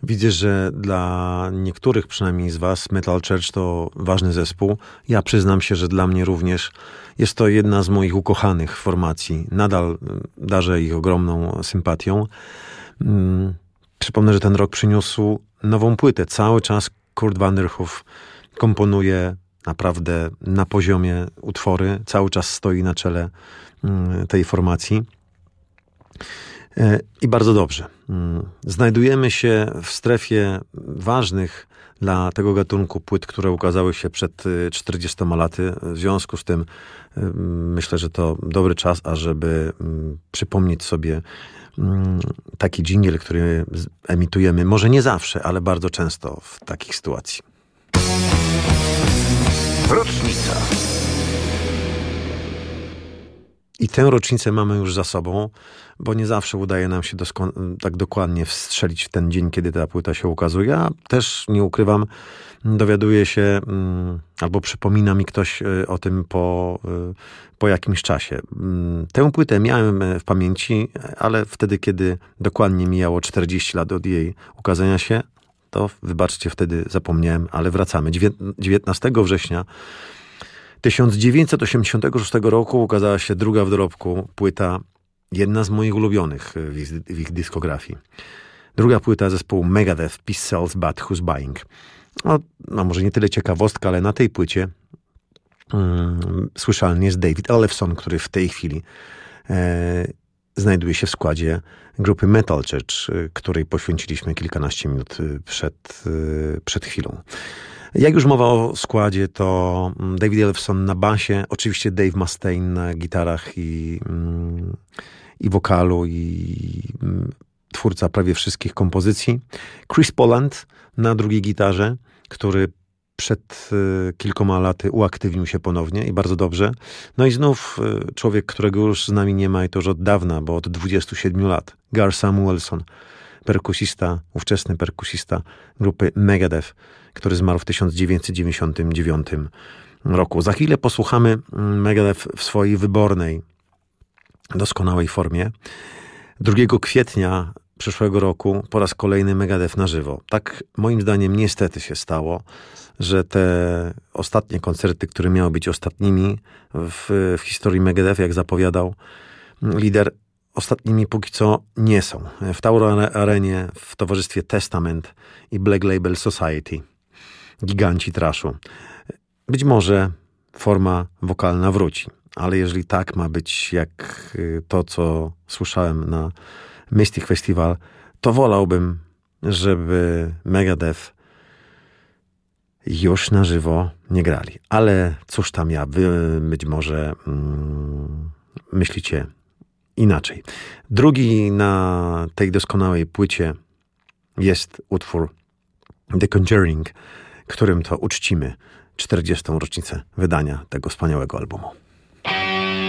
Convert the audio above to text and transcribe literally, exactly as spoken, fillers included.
Widzę, że dla niektórych przynajmniej z was Metal Church to ważny zespół. Ja przyznam się, że dla mnie również jest to jedna z moich ukochanych formacji. Nadal darzę ich ogromną sympatią. Przypomnę, że ten rok przyniósł nową płytę. Cały czas Kurt Vanderhoof komponuje naprawdę na poziomie utwory. Cały czas stoi na czele tej formacji. I bardzo dobrze. Znajdujemy się w strefie ważnych dla tego gatunku płyt, które ukazały się przed czterdziestoma laty. W związku z tym myślę, że to dobry czas, ażeby przypomnieć sobie taki dżingiel, który emitujemy, może nie zawsze, ale bardzo często w takich sytuacji. Rocznica. I tę rocznicę mamy już za sobą, bo nie zawsze udaje nam się doskon- tak dokładnie wstrzelić w ten dzień, kiedy ta płyta się ukazuje. Ja też, nie ukrywam, dowiaduję się mm, albo przypomina mi ktoś y, o tym po, y, po jakimś czasie. Y, tę płytę miałem w pamięci, ale wtedy, kiedy dokładnie mijało czterdzieści lat od jej ukazania się, to wybaczcie, wtedy zapomniałem, ale wracamy. dziewiętnastego września tysiąc dziewięćset osiemdziesiątego szóstego roku ukazała się druga w dorobku płyta, jedna z moich ulubionych w ich, w ich dyskografii. Druga płyta zespołu Megadeth, Peace Sells, But Who's Buying. No, no może nie tyle ciekawostka, ale na tej płycie um, słyszalny jest David Ellefson, który w tej chwili e, znajduje się w składzie grupy Metal Church, której poświęciliśmy kilkanaście minut przed, przed chwilą. Jak już mowa o składzie, to David Ellefson na basie, oczywiście Dave Mustaine na gitarach i, i wokalu, i twórca prawie wszystkich kompozycji. Chris Poland na drugiej gitarze, który przed kilkoma laty uaktywnił się ponownie i bardzo dobrze. No i znów człowiek, którego już z nami nie ma i to już od dawna, bo od dwudziestu siedmiu lat. Gar Samuelson, perkusista, ówczesny perkusista grupy Megadeth, który zmarł w tysiąc dziewięćset dziewięćdziesiątym dziewiątym roku. Za chwilę posłuchamy Megadeth w swojej wybornej, doskonałej formie. drugiego kwietnia przyszłego roku po raz kolejny Megadeth na żywo. Tak moim zdaniem niestety się stało, że te ostatnie koncerty, które miały być ostatnimi w, w historii Megadeth, jak zapowiadał lider, ostatnimi póki co nie są. W Tauro Arenie w towarzystwie Testament i Black Label Society. Giganci trashu. Być może forma wokalna wróci, ale jeżeli tak ma być jak to, co słyszałem na Mystic Festival, to wolałbym, żeby Megadeth już na żywo nie grali. Ale cóż tam ja, wy być może mm, myślicie inaczej. Drugi na tej doskonałej płycie jest utwór The Conjuring, którym to uczcimy czterdziestą rocznicę wydania tego wspaniałego albumu.